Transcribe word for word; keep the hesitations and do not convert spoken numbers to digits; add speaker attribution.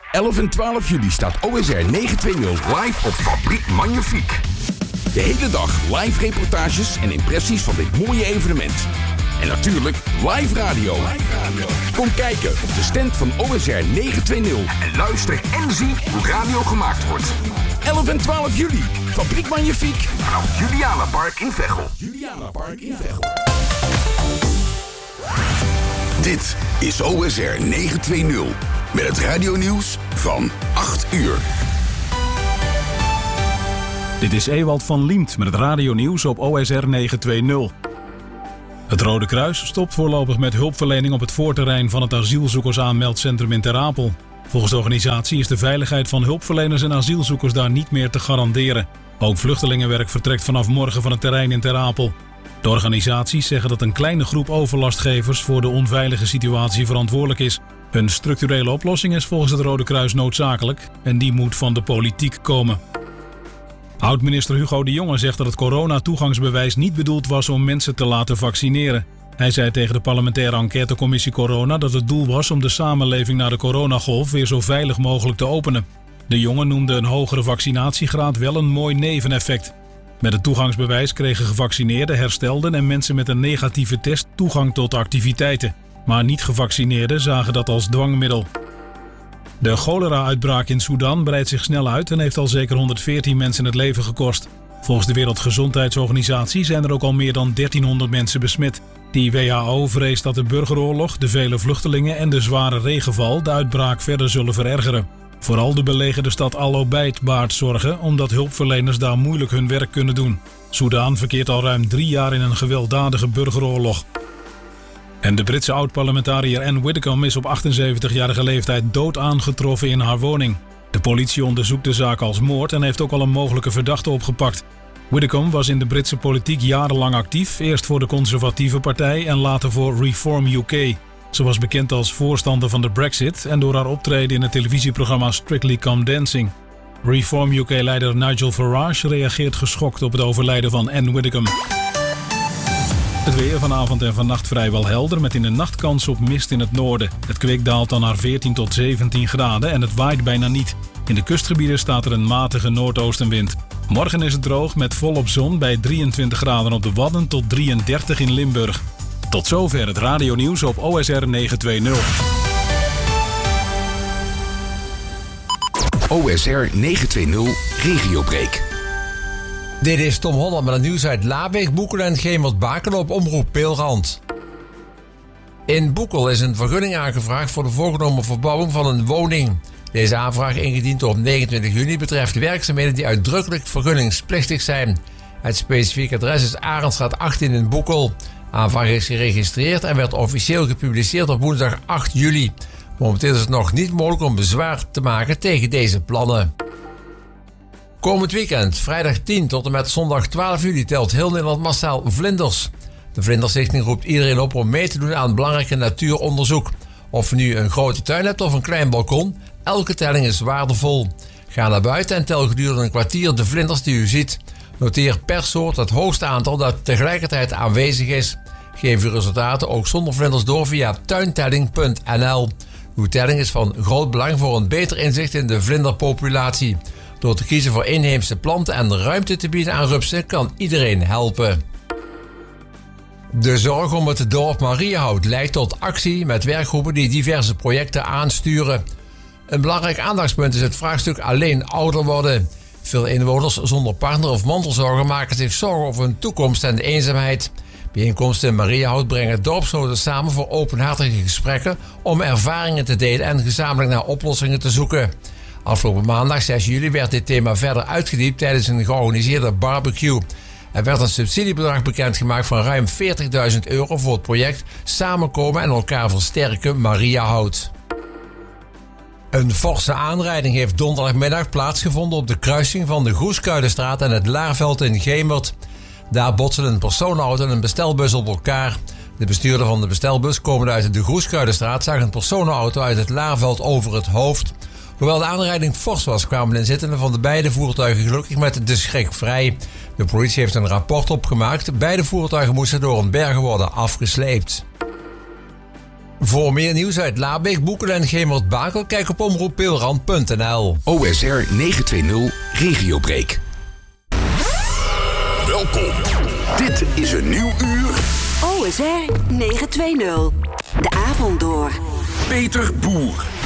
Speaker 1: elf en twaalf juli staat O S R negenhonderdtwintig live op Fabriek Magnifiek. De hele dag live reportages en impressies van dit mooie evenement. En natuurlijk live radio. Kom kijken op de stand van O S R negenhonderdtwintig. En luister en zie hoe radio gemaakt wordt. elf en twaalf juli, Fabriek Magnifiek. Vanaf Juliana Park in Veghel. Juliana Park in Veghel. Dit is O S R negenhonderdtwintig. Met het radionieuws van acht uur.
Speaker 2: Dit is Ewald van Liemt met het radionieuws op O S R negenhonderdtwintig. Het Rode Kruis stopt voorlopig met hulpverlening op het voorterrein van het asielzoekersaanmeldcentrum in Ter Apel. Volgens de organisatie is de veiligheid van hulpverleners en asielzoekers daar niet meer te garanderen. Ook vluchtelingenwerk vertrekt vanaf morgen van het terrein in Ter Apel. De organisaties zeggen dat een kleine groep overlastgevers voor de onveilige situatie verantwoordelijk is. Een structurele oplossing is volgens het Rode Kruis noodzakelijk en die moet van de politiek komen. Oud-minister Hugo de Jonge zegt dat het coronatoegangsbewijs niet bedoeld was om mensen te laten vaccineren. Hij zei tegen de parlementaire enquêtecommissie Corona dat het doel was om de samenleving na de coronagolf weer zo veilig mogelijk te openen. De Jonge noemde een hogere vaccinatiegraad wel een mooi neveneffect. Met het toegangsbewijs kregen gevaccineerden, herstelden en mensen met een negatieve test toegang tot activiteiten. Maar niet-gevaccineerden zagen dat als dwangmiddel. De cholera-uitbraak in Sudan breidt zich snel uit en heeft al zeker honderdveertien mensen het leven gekost. Volgens de Wereldgezondheidsorganisatie zijn er ook al meer dan dertienhonderd mensen besmet. De W H O vreest dat de burgeroorlog, de vele vluchtelingen en de zware regenval de uitbraak verder zullen verergeren. Vooral de belegerde stad Al-Obeid baart zorgen omdat hulpverleners daar moeilijk hun werk kunnen doen. Soedan verkeert al ruim drie jaar in een gewelddadige burgeroorlog. En de Britse oud-parlementariër Anne Widdecombe is op achtenzeventigjarige leeftijd dood aangetroffen in haar woning. De politie onderzoekt de zaak als moord en heeft ook al een mogelijke verdachte opgepakt. Widdecombe was in de Britse politiek jarenlang actief, eerst voor de conservatieve partij en later voor Reform U K. Ze was bekend als voorstander van de Brexit en door haar optreden in het televisieprogramma Strictly Come Dancing. Reform U K-leider Nigel Farage reageert geschokt op het overlijden van Anne Widdecombe. Het weer vanavond en vannacht vrijwel helder met in de nacht kans op mist in het noorden. Het kwik daalt dan naar veertien tot zeventien graden en het waait bijna niet. In de kustgebieden staat er een matige noordoostenwind. Morgen is het droog met volop zon bij drieëntwintig graden op de Wadden tot drieëndertig in Limburg. Tot zover het radionieuws op O S R negenhonderdtwintig.
Speaker 1: O S R negenhonderdtwintig Regiobreak.
Speaker 3: Dit is Tom Holland met het nieuws uit Labeek, Boekel en Gemert-Baken op Omroep Peelrand. In Boekel is een vergunning aangevraagd voor de voorgenomen verbouwing van een woning. Deze aanvraag, ingediend op negenentwintig juni, betreft werkzaamheden die uitdrukkelijk vergunningsplichtig zijn. Het specifieke adres is Arendstraat achttien in Boekel. Aanvraag is geregistreerd en werd officieel gepubliceerd op woensdag acht juli. Momenteel is het nog niet mogelijk om bezwaar te maken tegen deze plannen. Komend weekend, vrijdag tien tot en met zondag twaalf juli, telt heel Nederland massaal vlinders. De Vlinderstichting roept iedereen op om mee te doen aan belangrijk natuuronderzoek. Of je nu een grote tuin hebt of een klein balkon, elke telling is waardevol. Ga naar buiten en tel gedurende een kwartier de vlinders die u ziet. Noteer per soort het hoogste aantal dat tegelijkertijd aanwezig is. Geef uw resultaten ook zonder vlinders door via tuintelling punt n l. Uw telling is van groot belang voor een beter inzicht in de vlinderpopulatie. Door te kiezen voor inheemse planten en ruimte te bieden aan rupsen kan iedereen helpen. De zorg om het dorp Mariëhout leidt tot actie met werkgroepen die diverse projecten aansturen. Een belangrijk aandachtspunt is het vraagstuk alleen ouder worden. Veel inwoners zonder partner of mantelzorger maken zich zorgen over hun toekomst en de eenzaamheid. Bijeenkomsten in Mariëhout brengen dorpsgenoten samen voor openhartige gesprekken om ervaringen te delen en gezamenlijk naar oplossingen te zoeken. Afgelopen maandag zes juli werd dit thema verder uitgediept tijdens een georganiseerde barbecue. Er werd een subsidiebedrag bekendgemaakt van ruim veertigduizend euro voor het project Samenkomen en elkaar versterken Mariëhout. Een forse aanrijding heeft donderdagmiddag plaatsgevonden op de kruising van de Groeskuilenstraat en het Laarveld in Gemert. Daar botsen een personenauto en een bestelbus op elkaar. De bestuurder van de bestelbus, komend uit de Groeskuilenstraat, zag een personenauto uit het Laarveld over het hoofd. Hoewel de aanrijding fors was, kwamen de inzittenden van de beide voertuigen gelukkig met de schrik vrij. De politie heeft een rapport opgemaakt. Beide voertuigen moesten door een berg worden afgesleept. Voor meer nieuws uit Laabeek, Boekelen en Gemert-Bakel, kijk op omroep peelrand punt n l.
Speaker 1: O S R negenhonderdtwintig Regiobreak. Welkom. Dit is een nieuw uur.
Speaker 4: O S R negenhonderdtwintig. De avond door.
Speaker 1: Peter Boer.